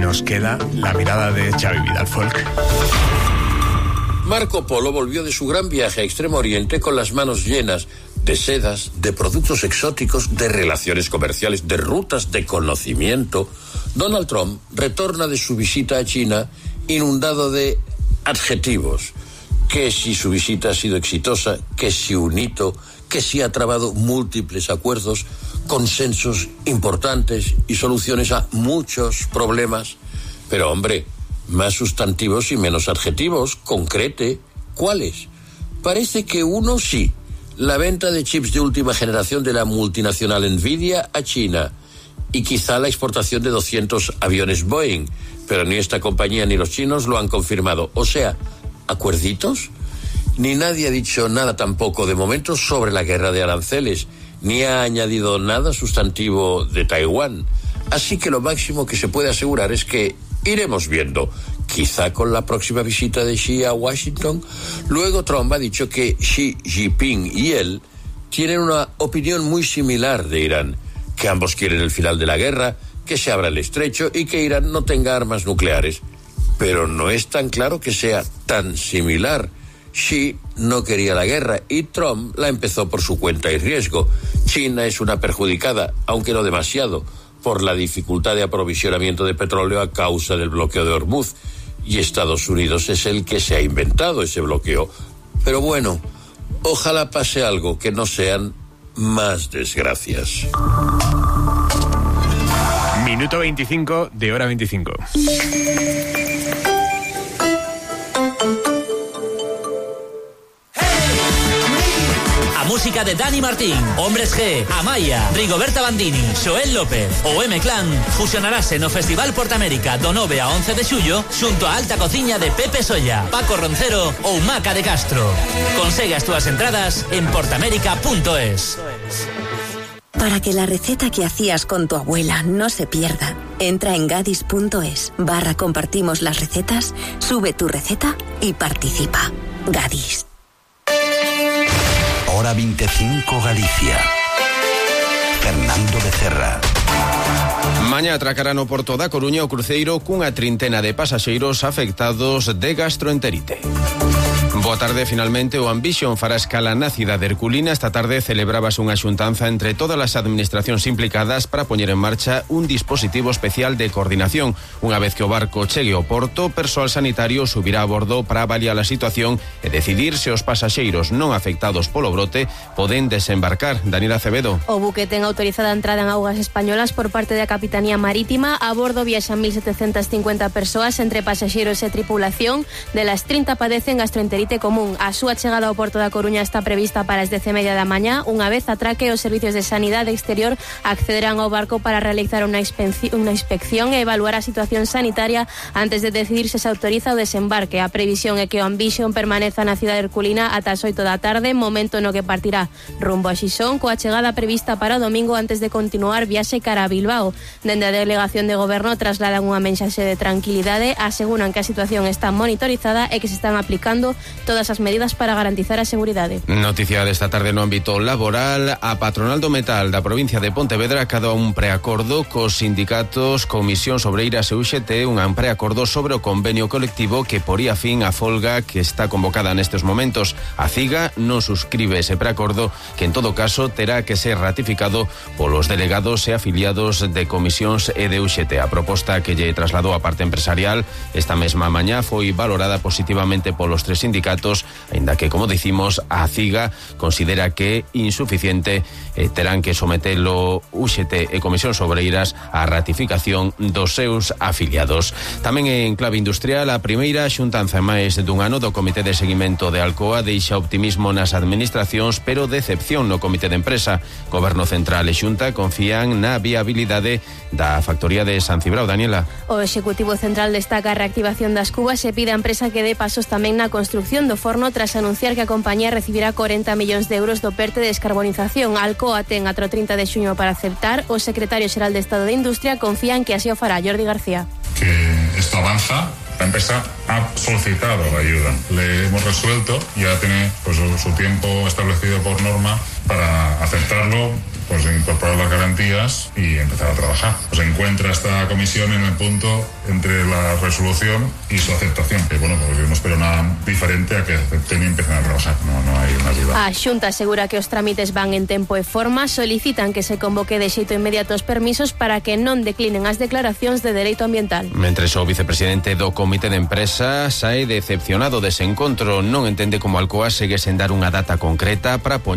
nos queda la mirada de Xavi Vidal Folk. Marco Polo volvió de su gran viaje a Extremo Oriente con las manos llenas de sedas, de productos exóticos, de relaciones comerciales, de rutas de conocimiento. Donald Trump retorna de su visita a China inundado de adjetivos. Que si su visita ha sido exitosa, que si un hito, que si ha trabado múltiples acuerdos, consensos importantes y soluciones a muchos problemas. Pero hombre, más sustantivos y menos adjetivos, concrete. ¿Cuáles? Parece que uno sí. La venta de chips de última generación de la multinacional Nvidia a China y quizá la exportación de 200 aviones Boeing, pero ni esta compañía ni los chinos lo han confirmado. O sea, ¿acuerditos? Ni nadie ha dicho nada tampoco de momento sobre la guerra de aranceles, ni ha añadido nada sustantivo de Taiwán. Así que lo máximo que se puede asegurar es que iremos viendo, quizá con la próxima visita de Xi a Washington. Luego Trump ha dicho que Xi Jinping y él tienen una opinión muy similar de Irán, que ambos quieren el final de la guerra, que se abra el estrecho y que Irán no tenga armas nucleares. Pero no es tan claro que sea tan similar. Xi no quería la guerra y Trump la empezó por su cuenta y riesgo. China es una perjudicada, aunque no demasiado, por la dificultad de aprovisionamiento de petróleo a causa del bloqueo de Hormuz, y Estados Unidos es el que se ha inventado ese bloqueo. Pero bueno, ojalá pase algo, que no sean más desgracias. Minuto 25 de hora 25. Música de Dani Martín, Hombres G, Amaya, Rigoberta Bandini, Xoel López ou M-Clan fusionarase no Festival Portamérica do 9 a 11 de xullo xunto a Alta Cociña de Pepe Solla, Paco Roncero ou Maca de Castro. Consegue as túas entradas en portamérica.es. Para que la receta que hacías con tu abuela no se pierda, entra en gadis.es/compartimos las recetas, sube tu receta y participa. Gadis. Hora 25 Galicia. Fernando Becerra. Mañá atracarán o Porto da Coruña o cruceiro cunha trintena de pasaxeiros afectados de gastroenterite. Boa tarde, finalmente o Ambition fará escala na cidade herculina. Esta tarde celebrábase unha xuntanza entre todas as administracións implicadas para poñer en marcha un dispositivo especial de coordinación. Unha vez que o barco chegue ao porto, persoal sanitario subirá a bordo para avaliar a situación e decidir se os pasaxeiros non afectados polo brote poden desembarcar. Daniela Acevedo. O buque ten autorizada a entrada en augas españolas por parte da Capitanía Marítima. A bordo viaxan 1.750 persoas entre pasaxeiros e tripulación. De las 30 padecen gastroenterite común. A súa chegada ao Porto da Coruña está prevista para as 10:30 da mañá. Unha vez atraque, os servicios de sanidade exterior accederán ao barco para realizar unha inspección e evaluar a situación sanitaria antes de decidir se autoriza o desembarque. A previsión é que o Ambition permaneza na cidade herculina ata as 8 da tarde, momento no que partirá rumbo a Xixón, coa chegada prevista para o domingo antes de continuar viaxe cara a Bilbao. Dende a delegación de goberno trasladan unha mensaxe de tranquilidade, aseguran que a situación está monitorizada e que se están aplicando todas as medidas para garantizar a seguridade. Noticia desta tarde no ámbito laboral. A patronal do metal da provincia de Pontevedra acadou un preacordo cos sindicatos Comisións Obreiras e UGT, un preacordo sobre o convenio colectivo que poría fin á folga que está convocada nestes momentos. A CIGA non suscribe ese preacordo, que en todo caso terá que ser ratificado polos delegados e afiliados de Comisións e de UGT. A proposta que lle trasladou a parte empresarial esta mesma mañá foi valorada positivamente polos tres sindicatos, aínda que, como dicimos, a CIGA considera que é insuficiente e terán que sometelo UGT e Comisións Obreiras á ratificación dos seus afiliados. Tamén en clave industrial, a primeira xuntanza en máis dun ano do Comité de Seguimento de Alcoa deixa optimismo nas administracións, pero decepción no Comité de Empresa. Goberno Central e Xunta confían na viabilidade da factoría de San Cibrao. Daniela. O Executivo Central destaca a reactivación das cubas e pide a empresa que dé pasos tamén na construción do forno tras anunciar que a compañía recibirá 40 millóns de euros do PERTE de descarbonización. Alcoa ten ata o 30 de xuño para aceptar. O secretario xeral de Estado de Industria confía en que así o fará. Jordi García. Que esto avanza. La empresa ha solicitado la ayuda. Le hemos resuelto y ya tiene pues su tiempo establecido por norma para aceptarlo pues incorporar las garantías y empezar a trabajar. Se encuentra esta comisión en el punto entre la resolución y su aceptación, que bueno, porque no espero nada diferente a que acepten y empiecen a trabajar, no hay una duda. A Xunta asegura que os trámites van en tempo e forma, solicitan que se convoque de xeito inmediato os permisos para que non declinen as declaracións de dereito ambiental. Mentres o vicepresidente do Comité de Empresa sae decepcionado dese encontro, non entende como Alcoa segue sen dar unha data concreta para